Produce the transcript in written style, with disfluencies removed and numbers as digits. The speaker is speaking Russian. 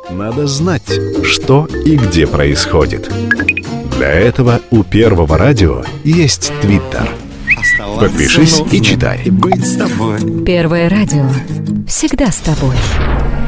Надо знать, что и где происходит. Для этого у Первого радио есть Твиттер. Подпишись и читай. Первое радио. Всегда с тобой.